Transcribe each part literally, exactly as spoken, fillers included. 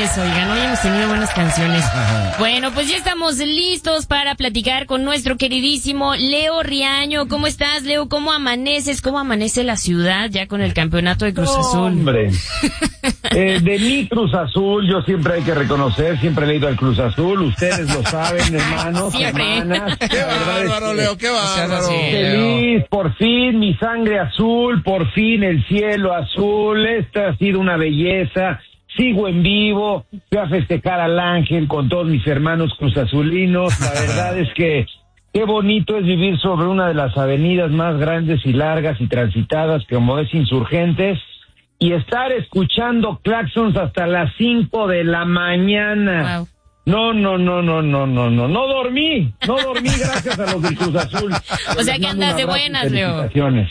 eso, oigan, hoy hemos tenido buenas canciones. Ajá. Bueno, pues ya estamos listos para platicar con nuestro queridísimo Leo Riaño. ¿Cómo estás, Leo? ¿Cómo amaneces? ¿Cómo amanece la ciudad ya con el campeonato de Cruz Azul? Hombre, eh, de mi Cruz Azul, yo siempre hay que reconocer, siempre he leído al Cruz Azul, ustedes lo saben, hermanos, siempre. hermanas. Qué bárbaro, Leo, qué bárbaro. Sí, Feliz, por fin, mi sangre azul, por fin el cielo azul, esta ha sido una belleza. Sigo en vivo, fui a festejar al Ángel con todos mis hermanos cruzazulinos. La verdad es que qué bonito es vivir sobre una de las avenidas más grandes y largas y transitadas como es Insurgentes y estar escuchando claxons hasta las cinco de la mañana. Wow. No, no, no, no, no, no, no, no dormí, no dormí gracias a los del Cruz Azul. O sea que andas de buenas, Leo.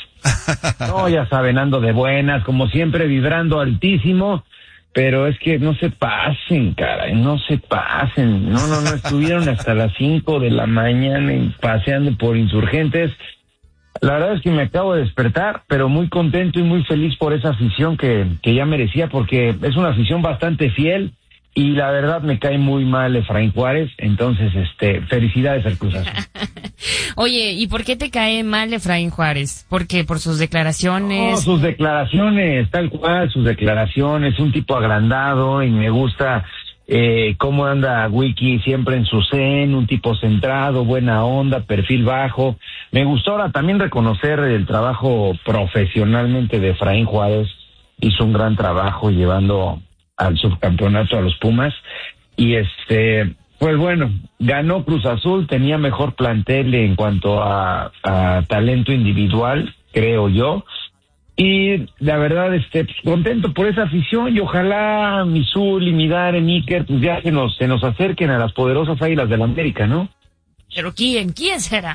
No, ya saben, ando de buenas, como siempre vibrando altísimo. Pero es que no se pasen, caray, no se pasen. No, no, no, estuvieron hasta las cinco de la mañana y paseando por Insurgentes. La verdad es que me acabo de despertar, pero muy contento y muy feliz por esa afición que, que ya merecía, porque es una afición bastante fiel y la verdad me cae muy mal Efraín Juárez. Entonces, este, felicidades al Cruz Azul. Oye, ¿y por qué te cae mal Efraín Juárez? ¿Por qué? ¿Por sus declaraciones? No, sus declaraciones, tal cual, sus declaraciones, un tipo agrandado y me gusta eh, cómo anda Wiki siempre en su zen, un tipo centrado, buena onda, perfil bajo. Me gustó ahora también reconocer el trabajo profesionalmente de Efraín Juárez, hizo un gran trabajo llevando al subcampeonato a los Pumas y este... Pues bueno, ganó Cruz Azul, tenía mejor plantel en cuanto a, a talento individual, creo yo, y la verdad, este, pues, contento por esa afición y ojalá mi Zul y mi Dare, Níker, pues ya se nos, se nos acerquen a las poderosas Águilas del América, ¿no? ¿Pero quién? ¿Quién será?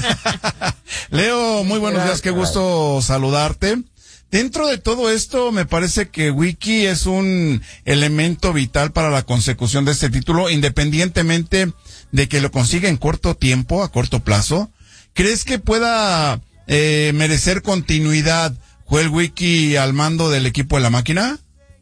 Leo, muy buenos días, qué gusto saludarte. Dentro de todo esto, me parece que Wiki es un elemento vital para la consecución de este título, independientemente de que lo consiga en corto tiempo, a corto plazo. ¿Crees que pueda eh, merecer continuidad Joel Wiki al mando del equipo de la máquina?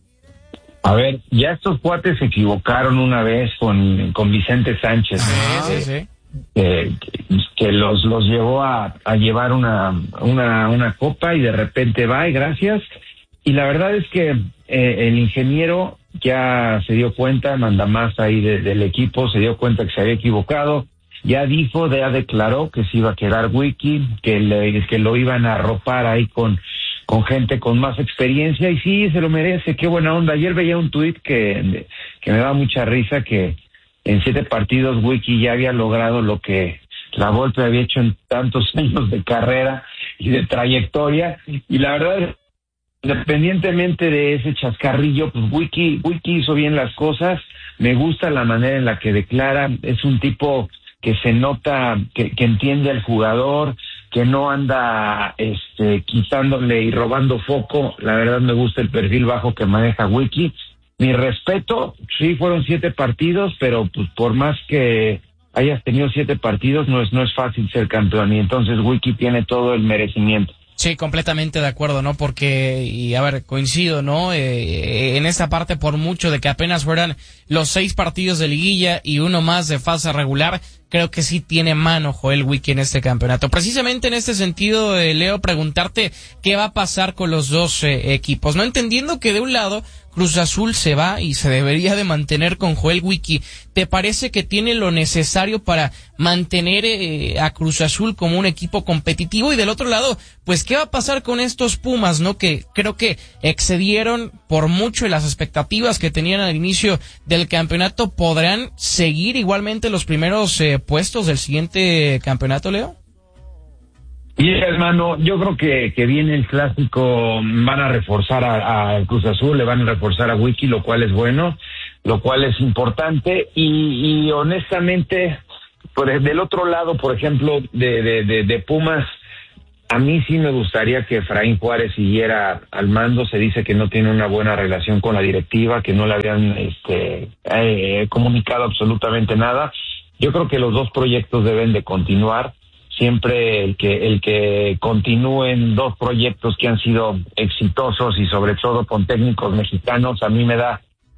A ver, ya estos cuates se equivocaron una vez con, con Vicente Sánchez. Ah, sí, sí. Eh, que los los llevó a, a llevar una, una una copa y de repente va y gracias y la verdad es que eh, el ingeniero ya se dio cuenta, manda más ahí de, del equipo, se dio cuenta que se había equivocado, ya dijo, ya declaró que se iba a quedar Wiki, que le, que lo iban a arropar ahí con con gente con más experiencia y sí, se lo merece, qué buena onda. Ayer veía un tuit que, que me da mucha risa, que en siete partidos Wiki ya había logrado lo que la Volpe había hecho en tantos años de carrera y de trayectoria, y la verdad, independientemente de ese chascarrillo, pues Wiki, Wiki hizo bien las cosas, me gusta la manera en la que declara, es un tipo que se nota, que, que entiende al jugador, que no anda este quitándole y robando foco, la verdad me gusta el perfil bajo que maneja Wiki. Mi respeto, sí fueron siete partidos, pero pues por más que hayas tenido siete partidos, no es no es fácil ser campeón, y entonces Wiki tiene todo el merecimiento. Sí, completamente de acuerdo, ¿no? Porque, y a ver, coincido, ¿no? Eh, en esta parte, por mucho de que apenas fueran los seis partidos de liguilla y uno más de fase regular, creo que sí tiene mano Joel Wiki en este campeonato. Precisamente en este sentido, eh, Leo, preguntarte qué va a pasar con los dos eh, equipos, ¿no? Entendiendo que de un lado Cruz Azul se va y se debería de mantener con Joel Wiki, ¿te parece que tiene lo necesario para mantener eh, a Cruz Azul como un equipo competitivo? Y del otro lado, pues, ¿qué va a pasar con estos Pumas, no? Que creo que excedieron por mucho las expectativas que tenían al inicio del campeonato. ¿Podrán seguir igualmente los primeros eh, puestos del siguiente campeonato, Leo? Y hermano, yo creo que, que viene el clásico, van a reforzar a, a Cruz Azul, le van a reforzar a Wiki, lo cual es bueno, lo cual es importante, y, y honestamente, por el, del otro lado, por ejemplo, de, de, de, de Pumas, a mí sí me gustaría que Efraín Juárez siguiera al mando. Se dice que no tiene una buena relación con la directiva, que no le habían este, eh, comunicado absolutamente nada. Yo creo que los dos proyectos deben de continuar. Siempre el que el que continúen dos proyectos que han sido exitosos y sobre todo con técnicos mexicanos, a mí me da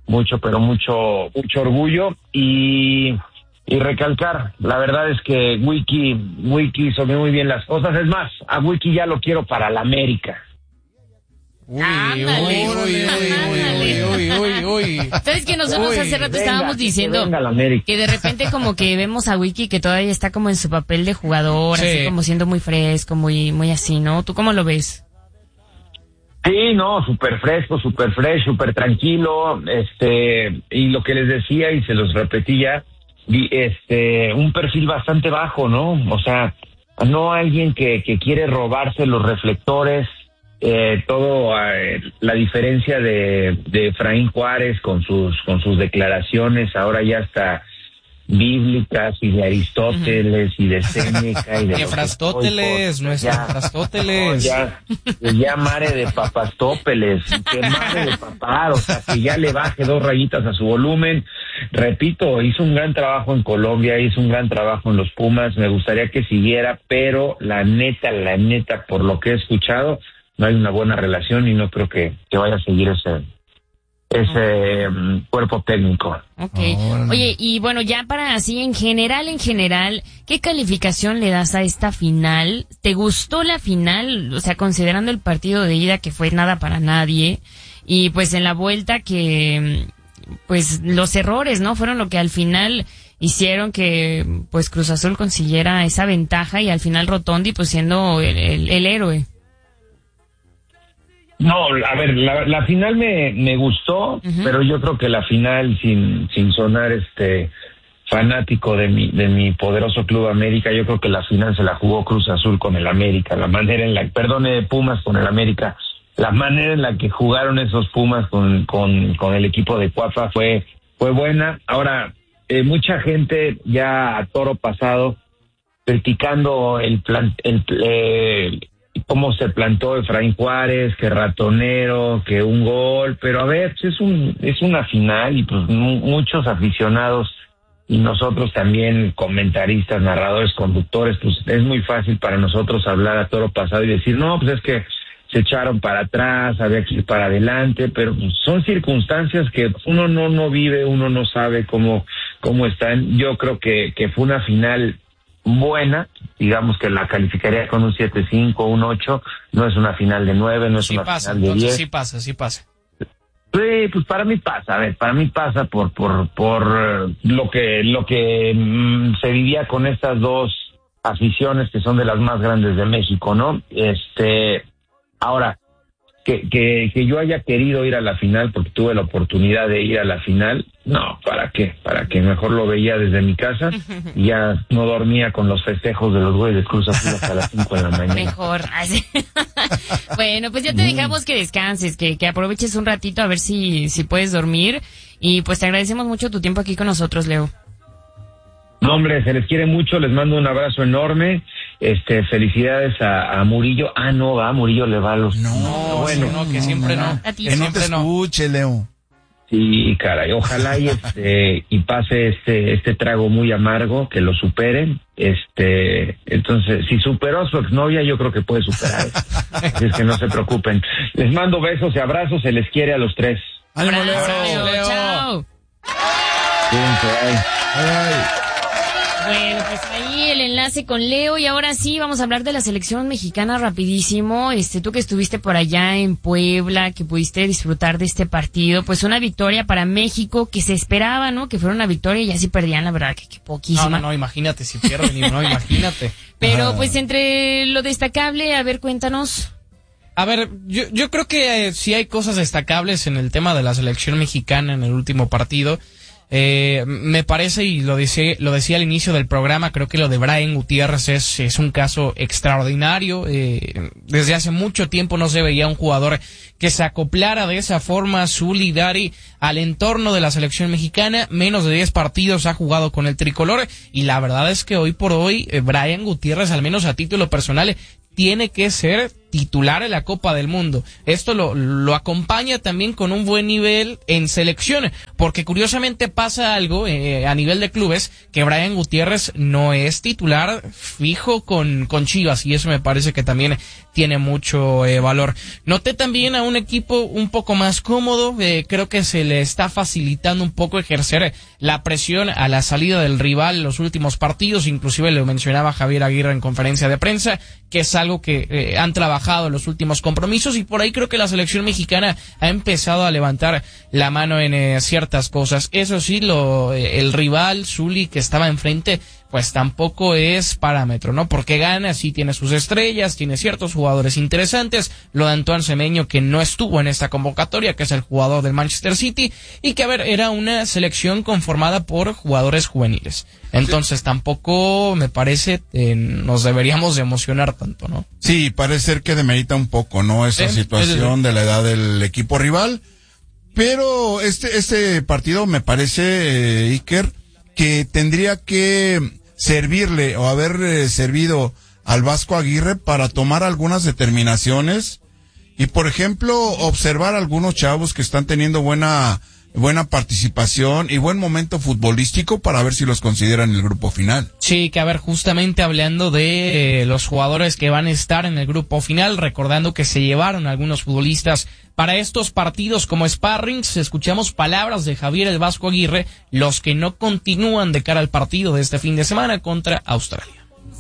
mucho, pero mucho, mucho orgullo y, y recalcar, la verdad es que Wiki, Wiki hizo muy bien las cosas, es más, a Wiki ya lo quiero para la América. Uy, Ándale, uy, uy, uy, uy, uy, uy. ¿Sabes que nosotros Uy, hace rato venga, estábamos que diciendo venga la América. que de repente como que vemos a Wiki que todavía está como en su papel de jugador, Sí. así como siendo muy fresco, muy muy así, ¿no? ¿Tú cómo lo ves? Sí, no, súper fresco, súper fresh, súper tranquilo, este, y lo que les decía y se los repetí ya, y, este, un perfil bastante bajo, ¿no? O sea, no alguien que, que quiere robarse los reflectores, eh, todo, eh, la diferencia de, de Efraín Juárez con sus, con sus declaraciones, ahora ya está bíblicas y de Aristóteles y de Séneca y de Efrastóteles, no es Efrastóteles. ya, ya mare de papastópeles, que mare de papar, o sea, que ya le baje dos rayitas a su volumen. Repito, hizo un gran trabajo en Colombia, hizo un gran trabajo en los Pumas, me gustaría que siguiera, pero la neta, la neta, por lo que he escuchado, no hay una buena relación y no creo que, que vaya a seguir ese ese um, cuerpo técnico. Okay. Oye, y bueno, ya para así en general, en general, ¿qué calificación le das a esta final? ¿Te gustó la final? O sea, considerando el partido de ida que fue nada para nadie y pues en la vuelta que pues los errores, ¿no? Fueron lo que al final hicieron que pues Cruz Azul consiguiera esa ventaja y al final Rotondi pues siendo el, el, el héroe. No, a ver, la, la final me, me gustó, uh-huh. pero yo creo que la final, sin sin sonar este fanático de mi de mi poderoso Club América, yo creo que la final se la jugó Cruz Azul con el América, la manera en la, perdone, Pumas con el América, la manera en la que jugaron esos Pumas con con con el equipo de Cuapa fue fue buena. Ahora, eh, mucha gente ya a toro pasado criticando el plan el eh, cómo se plantó Efraín Juárez, que ratonero, que un gol, pero a ver, pues es un es una final y pues m- muchos aficionados y nosotros también comentaristas, narradores, conductores, pues es muy fácil para nosotros hablar a toro pasado y decir, no, pues es que se echaron para atrás, había que ir para adelante, pero pues, son circunstancias que uno no no vive, uno no sabe cómo cómo están. Yo creo que que fue una final buena, digamos que la calificaría con un siete cinco, un ocho, no es una final de nueve, no es sí una pasa, final de entonces diez. sí pasa, sí pasa. Sí, pues para mí pasa, a ver, para mí pasa por por por lo que lo que mmm, se vivía con estas dos aficiones que son de las más grandes de México, ¿no? Este, ahora que que que yo haya querido ir a la final porque tuve la oportunidad de ir a la final, no, ¿para qué? Para que mejor lo veía desde mi casa y ya no dormía con los festejos de los güeyes de Cruz Azul hasta las cinco de la mañana. Mejor. Bueno, pues ya te dejamos que descanses, que, que aproveches un ratito a ver si, si puedes dormir. Y pues te agradecemos mucho tu tiempo aquí con nosotros, Leo. No, hombre, se les quiere mucho, les mando un abrazo enorme. Este, felicidades a, a Murillo. Ah, no, a Murillo le va a los... No, No, bueno, no, que siempre no. A ti. Que Que no te siempre no. escuche, Leo. sí, caray, ojalá y este y pase este este trago muy amargo, que lo superen. Este, entonces, si superó a su exnovia, yo creo que puede superar. Así es que no se preocupen. Les mando besos y abrazos, se les quiere a los tres. ¡Ánimo, Leo! Abrazo, Leo. chao. Cuídense, bye. Ay, ay. Bueno, pues ahí el enlace con Leo y ahora sí vamos a hablar de la selección mexicana rapidísimo. Este, tú que estuviste por allá en Puebla, que pudiste disfrutar de este partido, pues una victoria para México que se esperaba, ¿no? Que fuera una victoria y así perdían, la verdad, que, que No, poquísima. no, no, imagínate si pierden, no, imagínate. Pero Ajá. pues entre lo destacable, a ver, cuéntanos. A ver, yo, yo creo que eh, sí hay cosas destacables en el tema de la selección mexicana en el último partido. Eh, me parece, y lo decía, lo decía al inicio del programa, creo que lo de Brian Gutiérrez es, es un caso extraordinario. Eh, desde hace mucho tiempo no se veía un jugador que se acoplara de esa forma, Zulidari, al entorno de la selección mexicana. Menos de diez partidos ha jugado con el tricolor, y la verdad es que hoy por hoy, eh, Brian Gutiérrez, al menos a título personal, tiene que ser titular en la Copa del Mundo. Esto lo, lo acompaña también con un buen nivel en selección, porque curiosamente pasa algo eh, a nivel de clubes, que Brian Gutiérrez no es titular fijo con, con Chivas, y eso me parece que también tiene mucho eh, valor. Noté también a un equipo un poco más cómodo, eh, creo que se le está facilitando un poco ejercer la presión a la salida del rival en los últimos partidos, inclusive lo mencionaba Javier Aguirre en conferencia de prensa, que es algo que eh, han trabajado en los últimos compromisos, y por ahí creo que la selección mexicana ha empezado a levantar la mano en eh, ciertas cosas. Eso sí, lo eh, el rival, Zuli, que estaba enfrente, pues tampoco es parámetro, ¿no? Porque gana, sí tiene sus estrellas, tiene ciertos jugadores interesantes, lo de Antoine Semeño, que no estuvo en esta convocatoria, que es el jugador del Manchester City, y que, a ver, era una selección conformada por jugadores juveniles. Entonces, sí, tampoco me parece eh, nos deberíamos de emocionar tanto, ¿no? Sí, parece ser que demerita un poco, ¿no? Esa ¿Eh? situación de la edad del equipo rival, pero este, este partido me parece, eh, Iker, que tendría que servirle o haber eh, servido al Vasco Aguirre para tomar algunas determinaciones y, por ejemplo, observar a algunos chavos que están teniendo buena buena participación y buen momento futbolístico para ver si los consideran en el grupo final. Sí, que a ver, justamente hablando de eh, los jugadores que van a estar en el grupo final, recordando que se llevaron algunos futbolistas para estos partidos como sparrings, escuchamos palabras de Javier el Vasco Aguirre, los que no continúan de cara al partido de este fin de semana contra Australia.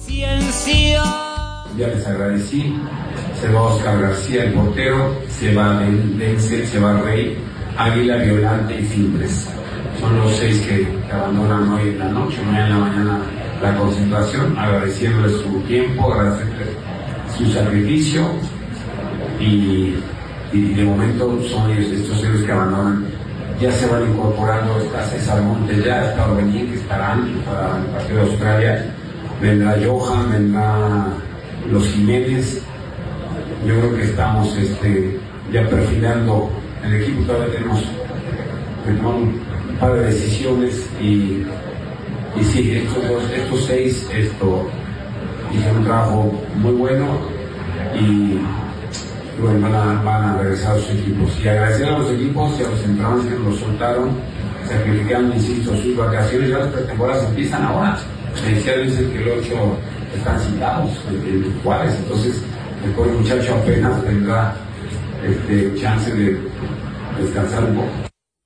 Ya les agradecí, se va Oscar García, el portero, se va Denzel, se va Rey, Águila, Violante y Simples. Son los seis que, que abandonan hoy en la noche, mañana en la mañana la concentración, agradeciéndoles su tiempo, agradecerles su sacrificio y, y de momento son ellos, estos seres que abandonan. Ya se van incorporando, está César Montes, ya está Orbelín, que estarán para el partido de Australia, vendrá Johan, vendrá los Jiménez. Yo creo que estamos este, ya perfilando el equipo, todavía tenemos que tomar un par de decisiones y, y sí, estos, dos, estos seis esto, hicieron un trabajo muy bueno y bueno, van a, van a regresar a sus equipos. Y agradecer a los equipos y a los entrenadores que nos soltaron, sacrificando, insisto, sus vacaciones. Ya las pretemporadas empiezan ahora. Me decía Luis que el ocho están citados en Juárez, entonces el pobre muchacho apenas tendrá este, chance de descansar un poco.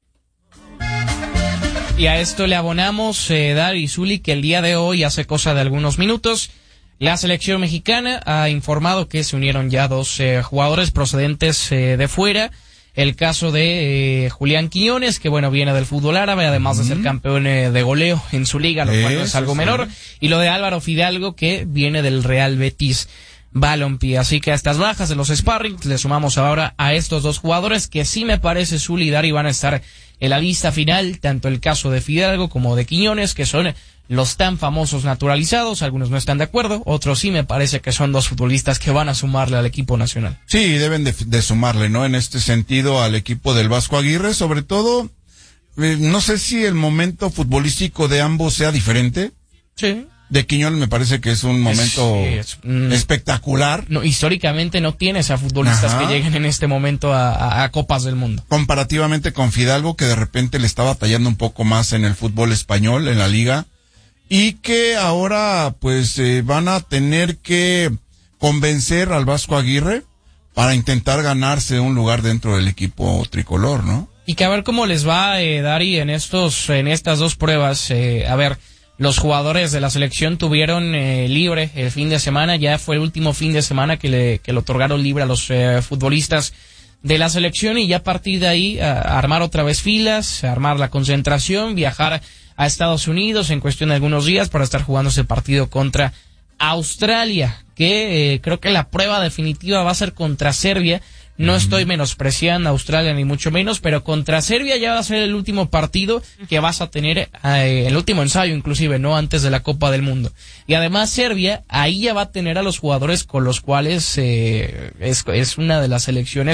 Y a esto le abonamos, eh, Dari y Zuli, que el día de hoy, hace cosa de algunos minutos, la selección mexicana ha informado que se unieron ya dos eh, jugadores procedentes eh, de fuera. El caso de eh, Julián Quiñones, que bueno, viene del fútbol árabe, además de ser campeón eh, de goleo en su liga, lo cual no es algo menor. Y lo de Álvaro Fidalgo, que viene del Real Betis Balompié. Así que a estas bajas de los sparrings le sumamos ahora a estos dos jugadores que sí me parece Zuli y Dari van a estar en la lista final, tanto el caso de Fidalgo como de Quiñones, que son los tan famosos naturalizados. Algunos no están de acuerdo, otros sí me parece que son dos futbolistas que van a sumarle al equipo nacional. Sí, deben de, de sumarle, ¿no? En este sentido al equipo del Vasco Aguirre, sobre todo, eh, no sé si el momento futbolístico de ambos sea diferente. Sí. De Quiñones me parece que es un momento es, es, mm, espectacular. No, históricamente no tienes a futbolistas Ajá. que lleguen en este momento a, a, a Copas del Mundo. Comparativamente con Fidalgo, que de repente le está batallando un poco más en el fútbol español, en la liga, y que ahora pues eh, van a tener que convencer al Vasco Aguirre para intentar ganarse un lugar dentro del equipo tricolor, ¿no? Y que a ver cómo les va, eh, Dari, en estos, en estas dos pruebas. Eh, a ver, los jugadores de la selección tuvieron eh, libre el fin de semana, ya fue el último fin de semana que le, que le otorgaron libre a los eh, futbolistas de la selección, y ya a partir de ahí a, a armar otra vez filas, a armar la concentración, viajar a Estados Unidos en cuestión de algunos días para estar jugando ese partido contra Australia, que eh, creo que la prueba definitiva va a ser contra Serbia. No estoy menospreciando a Australia ni mucho menos, pero contra Serbia ya va a ser el último partido que vas a tener, eh, el último ensayo inclusive, no antes de la Copa del Mundo. Y además Serbia ahí ya va a tener a los jugadores con los cuales eh, es, es una de las selecciones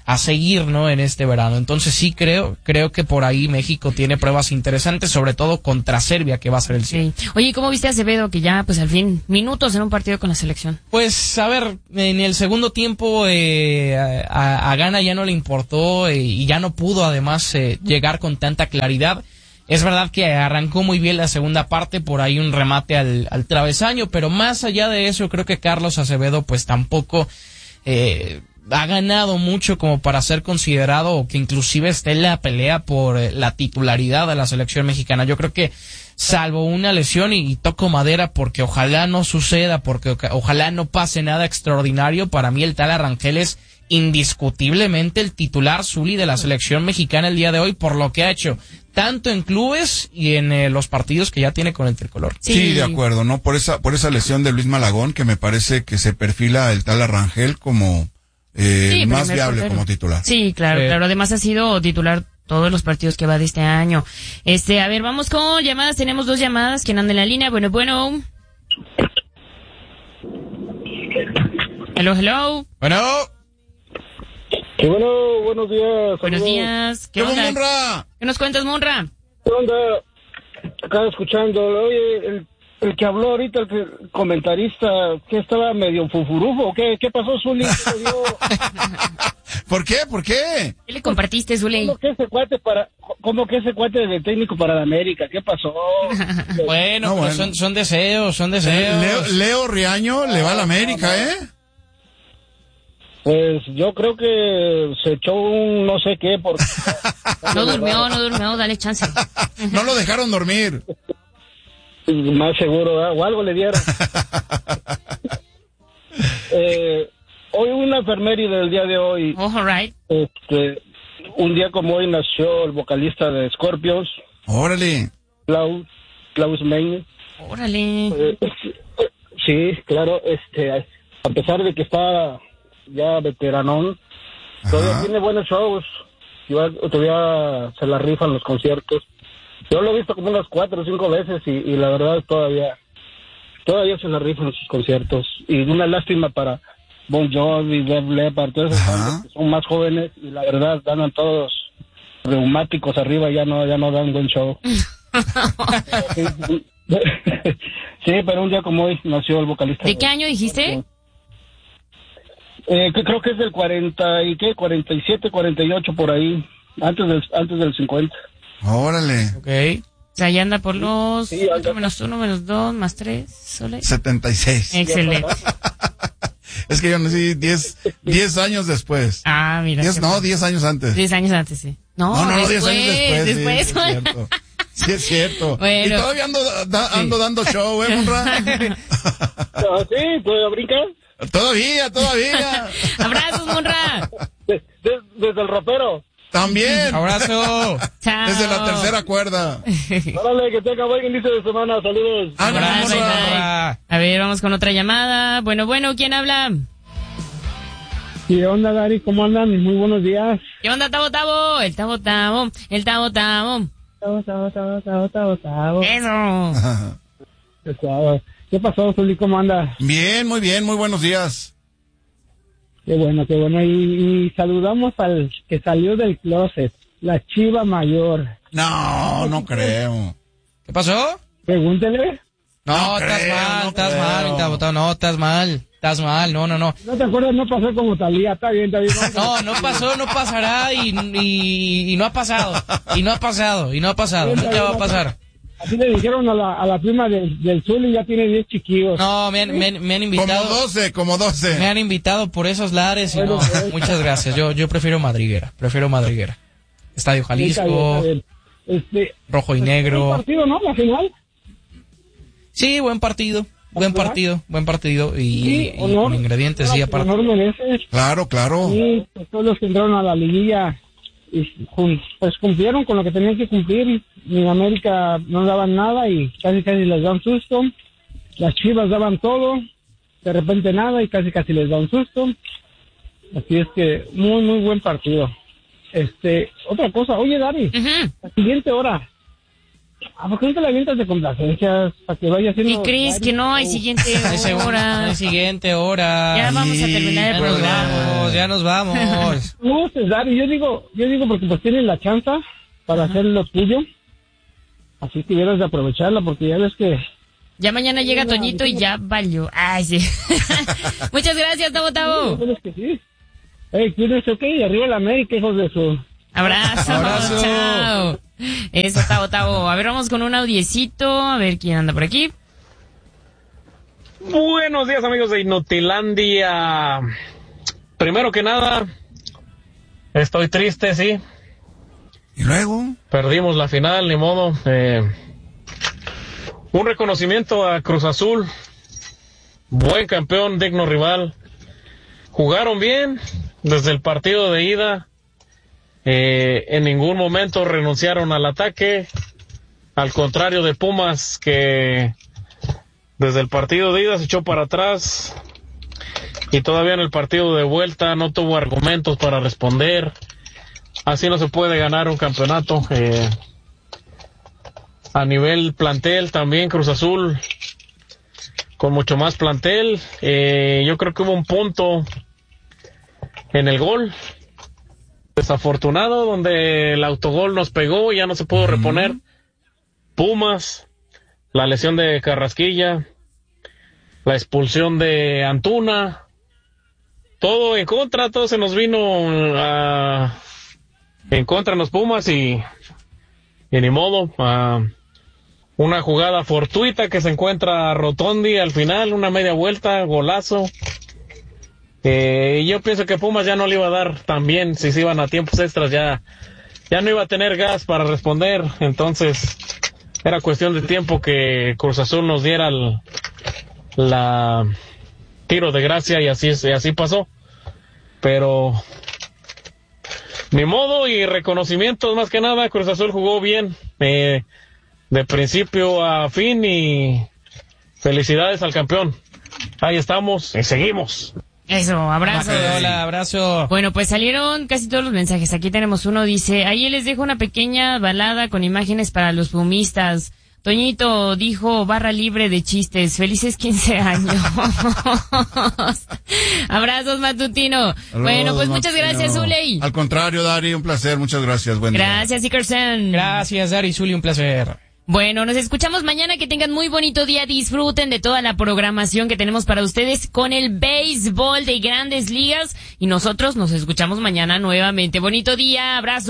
a seguir, ¿no? En este verano. Entonces sí creo, creo que por ahí México tiene pruebas interesantes, sobre todo contra Serbia, que va a ser el cierre. Sí. Oye, ¿cómo viste a Acevedo, que ya, pues al fin, minutos en un partido con la selección? Pues, a ver, en el segundo tiempo eh, a, a Ghana ya no le importó eh, y ya no pudo además eh, llegar con tanta claridad. Es verdad que arrancó muy bien la segunda parte, por ahí un remate al, al travesaño, pero más allá de eso, creo que Carlos Acevedo pues tampoco eh, ha ganado mucho como para ser considerado o que inclusive esté en la pelea por eh, la titularidad de la selección mexicana. Yo creo que salvo una lesión, y, y toco madera porque ojalá no suceda, porque o, ojalá no pase nada extraordinario, para mí el Tala Rangel es indiscutiblemente el titular Zuli de la selección mexicana el día de hoy, por lo que ha hecho tanto en clubes y en eh, los partidos que ya tiene con el tricolor. Sí. sí, de acuerdo, ¿no? Por esa por esa lesión de Luis Malagón, que me parece que se perfila el Tala Rangel como eh, sí, más viable portero. Como titular. Sí, claro, eh. claro. Además ha sido titular todos los partidos que va de este año. Este, a ver, vamos con llamadas. Tenemos dos llamadas. ¿Quién anda en la línea? Bueno, bueno. Hello, hello. Bueno. Qué bueno, buenos días. Buenos saludos. días. ¿Qué, ¿Qué onda? Monra? ¿Qué nos cuentas, Monra? ¿Qué onda? Acá escuchando. Oye, el, el que habló ahorita, el que, comentarista, que estaba medio fufurufo. ¿Qué, qué pasó, Zuli? ¿Por qué? ¿Por qué? ¿Qué le compartiste, Zuli? ¿Cómo que ese cuate para, cómo que ese cuate de técnico para la América? ¿Qué pasó? bueno, no, bueno. Son, son deseos, son deseos. Leo, Leo Riaño le va a la América, ¿eh? Pues yo creo que se echó un no sé qué porque... no durmió, no durmió, dale chance. No lo dejaron dormir. Más seguro, ¿eh? O algo le dieron. eh, hoy una enfermería del día de hoy. Oh, all right. Este, un día como hoy nació el vocalista de Scorpions. Órale. Klaus, Klaus Meine. Órale. Eh, sí, claro, este, a pesar de que está ya veteranón, todavía tiene buenos shows, todavía se la rifan los conciertos. Yo lo he visto como unas cuatro o cinco veces y, y la verdad todavía todavía se la rifan sus conciertos. Y una lástima para Bon Jovi, Def Leppard, todos esos bandas que son más jóvenes y la verdad andan todos reumáticos arriba, ya no ya no dan buen show. Sí, pero un día como hoy nació el vocalista. ¿De qué año dijiste? Eh, que creo que es del cuarenta y qué, cuarenta y siete, cuarenta y ocho por ahí, antes del antes del cincuenta. Órale. Okay. O sea, ya anda por los sí, cuatro menos uno menos dos más tres, ¿sole? setenta y seis. Excelente. Es que yo nací diez, diez años después. Ah, mira. diez, no, diez años antes. diez años antes, sí. No, no, no, después, diez años después. Después. Sí, sí, es cierto. Sí, es cierto. Bueno. Y todavía ando, da, ando sí. dando show, ¿eh, Monra? Sí, ¿todavía brincar? Todavía, todavía. Abrazos, Monra. De, de, desde el ropero. También. Abrazo. Chao. Desde la tercera cuerda. Órale, que tenga buen inicio de semana. Saludos. Ah, Abrazo, no, Monra. A ver, vamos con otra llamada. Bueno, bueno, ¿quién habla? ¿Qué onda, Dari? ¿Cómo andan? Muy buenos días. ¿Qué onda, Tabo Tabo? El Tabo Tabo. El Tabo Tabo. Tabo, Tabo, Tabo, Tabo, Tabo, Tabo. Eso. ¿Qué pasó, Zuli? ¿Cómo andas? Bien, muy bien, muy buenos días. Qué bueno, qué bueno. Y, y saludamos al que salió del closet, la Chiva Mayor. No, no creo. ¿Qué pasó? Pregúntele. No, No estás creo, mal, no estás creo. mal, Tabo, no, estás mal, estás mal, no, no, no. ¿No te acuerdas? No pasó como Talía. Está bien, está bien. No, no pasó, no pasará y, y, y no ha pasado, y no ha pasado, y no ha pasado, nunca va a pasar. Así le dijeron a la, a la prima del, del Zuli y ya tiene diez chiquillos. No, me han, me, han- me han invitado. Como doce, como Me doce. han invitado por esos lares y Bueno, no, pues. muchas gracias. Yo, yo prefiero Madriguera, prefiero Madriguera. Estadio Está bien, está Jalisco, bien. Este, rojo y buen negro. partido, ¿no? La final. Sí, buen partido, buen ¿Verdad? partido, buen partido y, Sí, y honor. con ingredientes sí aparte. Honor merece. Claro, claro. Sí, pues, todos los que entraron a la liguilla y jun- pues cumplieron con lo que tenían que cumplir. En América no daban nada y casi casi les da un susto. Las Chivas daban todo, de repente nada y casi casi les da un susto. Así es que muy muy buen partido. Este, otra cosa, oye Dari, Ujú. la siguiente hora, ¿A por qué no te la avientas de complacencias? Para que vaya haciendo... ¿Qué crees? Que no hay siguiente hora. Hay siguiente hora. Ya vamos a terminar el Ya nos programa. vamos, ya nos vamos. No, César, yo digo, yo digo porque pues tienes la chance para hacer lo tuyo. Así que debes de aprovecharla porque ya ves que... Ya mañana llega Toñito y ya valió. Ay, sí. Muchas gracias, Tavo Tavo. Sí, que sí. Ey, cuídense, ok, arriba la América, hijos de su... Abrazo. Abrazo. Chao. Eso, Tavo Tavo. A ver, vamos con un audiecito. A ver quién anda por aquí. Buenos días, amigos de Inutilandia. Primero que nada, estoy triste, sí. ¿Y luego? Perdimos la final, ni modo. Eh, un reconocimiento a Cruz Azul. Buen campeón, digno rival. Jugaron bien desde el partido de ida. Eh, en ningún momento renunciaron al ataque. Al contrario de Pumas, que desde el partido de ida se echó para atrás. Y todavía en el partido de vuelta no tuvo argumentos para responder. Así no se puede ganar un campeonato. Eh, a nivel plantel también Cruz Azul con mucho más plantel. Eh, yo creo que hubo un punto en el gol desafortunado donde el autogol nos pegó y ya no se pudo reponer. Pumas, la lesión de Carrasquilla, la expulsión de Antuna, todo en contra, todo se nos vino a, en contra en los Pumas y, y ni modo. A, una jugada fortuita que se encuentra Rotondi al final, una media vuelta, golazo. Eh, yo pienso que Pumas ya no le iba a dar tan bien, si se iban a tiempos extras ya, ya no iba a tener gas para responder, entonces era cuestión de tiempo que Cruz Azul nos diera el la tiro de gracia y así, y así pasó, pero ni modo y reconocimientos más que nada. Cruz Azul jugó bien eh, de principio a fin y felicidades al campeón. Ahí estamos y seguimos. Eso, abrazo. Hola, abrazo. Bueno, pues salieron casi todos los mensajes. Aquí tenemos uno, dice, ahí les dejo una pequeña balada con imágenes para los pumistas. Toñito dijo barra libre de chistes. Felices quince años. Abrazos, Matutino. Saludos, bueno, pues muchas Matutino. gracias, Zuley. Al contrario, Dari, un placer. Muchas gracias. Buen día. Gracias, Ikersen. Gracias, Dari Zuli, un placer. Bueno, nos escuchamos mañana. Que tengan muy bonito día. Disfruten de toda la programación que tenemos para ustedes con el béisbol de Grandes Ligas. Y nosotros nos escuchamos mañana nuevamente. Bonito día. Abrazo.